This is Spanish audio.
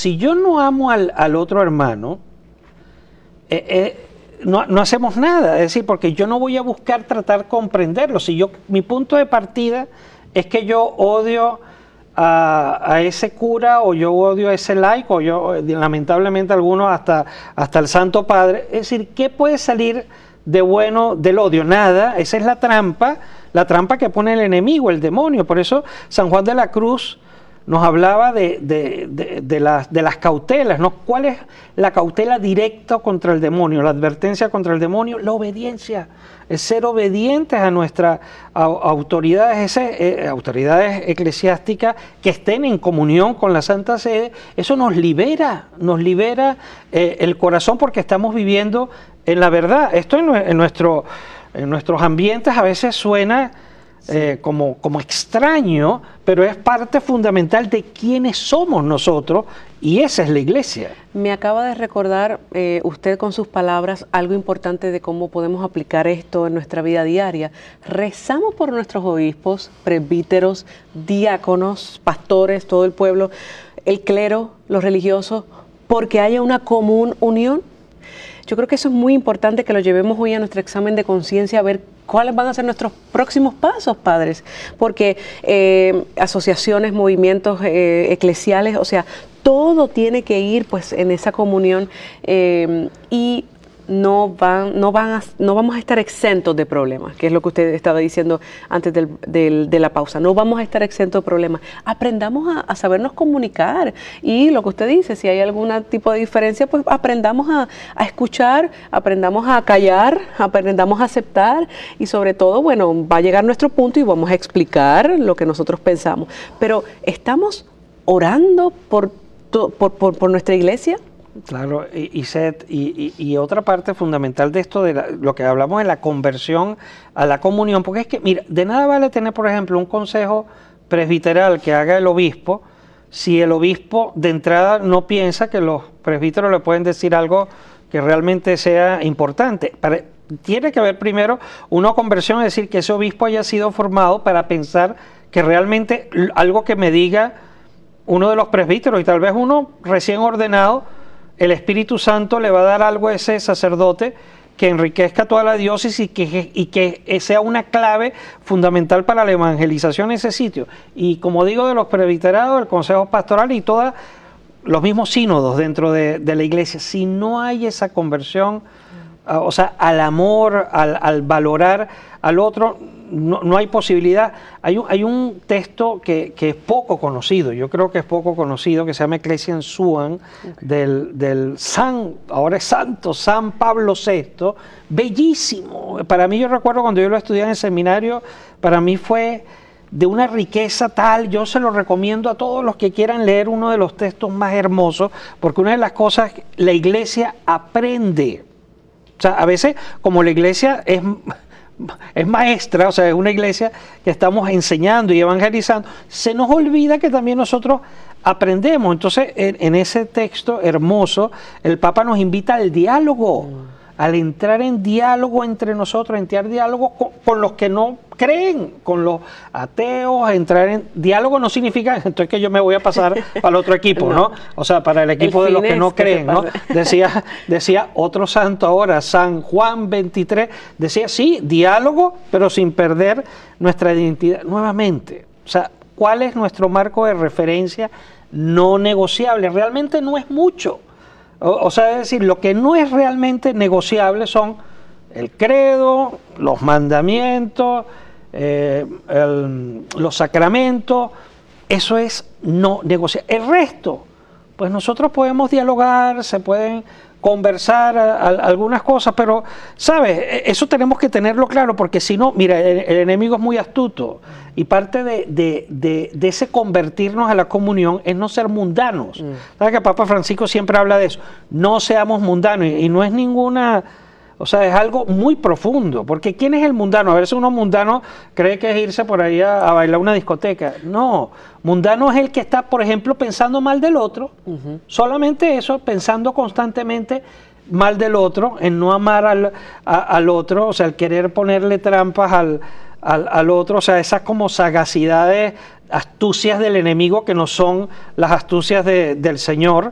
si yo no amo al otro hermano, no hacemos nada. Es decir, porque yo no voy a buscar tratar de comprenderlo. Si mi punto de partida es que yo odio a ese cura, o yo odio a ese laico, o yo, lamentablemente algunos, hasta el Santo Padre. Es decir, ¿qué puede salir de bueno del odio? Nada. Esa es la trampa que pone el enemigo, el demonio. Por eso San Juan de la Cruz nos hablaba de las cautelas, ¿no? ¿Cuál es la cautela directa contra el demonio? La advertencia contra el demonio, la obediencia. Es ser obedientes a nuestras autoridades, autoridades eclesiásticas que estén en comunión con la Santa Sede. Eso nos libera el corazón, porque estamos viviendo en la verdad. Esto en nuestros ambientes a veces suena como extraño, pero es parte fundamental de quiénes somos nosotros, y esa es la Iglesia. Me acaba de recordar usted con sus palabras algo importante de cómo podemos aplicar esto en nuestra vida diaria. Rezamos por nuestros obispos, presbíteros, diáconos, pastores, todo el pueblo, el clero, los religiosos, porque haya una común unión. Yo creo que eso es muy importante, que lo llevemos hoy a nuestro examen de conciencia, a ver cuáles van a ser nuestros próximos pasos, padres, porque asociaciones, movimientos eclesiales, o sea, todo tiene que ir pues en esa comunión, y no vamos a estar exentos de problemas, que es lo que usted estaba diciendo antes de la pausa. No vamos a estar exentos de problemas. Aprendamos a sabernos comunicar, y lo que usted dice, si hay algún tipo de diferencia, pues aprendamos a escuchar, aprendamos a callar, aprendamos a aceptar, y sobre todo, bueno, va a llegar nuestro punto y vamos a explicar lo que nosotros pensamos. Pero ¿estamos orando por nuestra iglesia? Claro, y otra parte fundamental de esto, lo que hablamos de la conversión a la comunión, porque es que, mira, de nada vale tener, por ejemplo, un consejo presbiteral que haga el obispo, si el obispo de entrada no piensa que los presbíteros le pueden decir algo que realmente sea importante. Tiene que haber primero una conversión, es decir, que ese obispo haya sido formado para pensar que realmente algo que me diga uno de los presbíteros, y tal vez uno recién ordenado, el Espíritu Santo le va a dar algo a ese sacerdote que enriquezca toda la diócesis, y que sea una clave fundamental para la evangelización en ese sitio. Y como digo, de los presbiterados, el consejo pastoral y todos los mismos sínodos dentro de la iglesia, si no hay esa conversión, o sea, al amor, al valorar al otro, no hay posibilidad. Hay un texto que es poco conocido, yo creo que es poco conocido, que se llama Ecclesiam Suam, del ahora es santo, San Pablo VI, bellísimo. Para mí, yo recuerdo cuando yo lo estudié en el seminario, para mí fue de una riqueza tal. Yo se lo recomiendo a todos los que quieran leer uno de los textos más hermosos, porque una de las cosas, la iglesia aprende. O sea, a veces, como la iglesia es maestra, o sea, es una iglesia que estamos enseñando y evangelizando, se nos olvida que también nosotros aprendemos. Entonces, en ese texto hermoso, el Papa nos invita al diálogo, al entrar en diálogo entre nosotros, entrar en diálogo con los que no creen, con los ateos. Entrar en diálogo no significa entonces que yo me voy a pasar para el otro equipo, ¿no? O sea, para el equipo de los que no creen, ¿no? Decía otro santo ahora, San Juan 23, decía, sí, diálogo, pero sin perder nuestra identidad. Nuevamente, o sea, ¿cuál es nuestro marco de referencia no negociable? Realmente no es mucho. O sea, es decir, lo que no es realmente negociable son el credo, los mandamientos, los sacramentos. Eso es no negociable. El resto, pues nosotros podemos dialogar, se pueden conversar algunas cosas, pero, ¿sabes? Eso tenemos que tenerlo claro, porque si no, mira, el enemigo es muy astuto, y parte de ese convertirnos a la comunión es no ser mundanos. ¿Sabes que Papa Francisco siempre habla de eso? No seamos mundanos, y no es ninguna... O sea, es algo muy profundo, porque ¿quién es el mundano? A veces uno mundano cree que es irse por ahí a bailar una discoteca. No, mundano es el que está, por ejemplo, pensando mal del otro, solamente eso, pensando constantemente mal del otro, en no amar al otro, o sea, el querer ponerle trampas al otro, o sea, esas como sagacidades, astucias del enemigo que no son las astucias del Señor.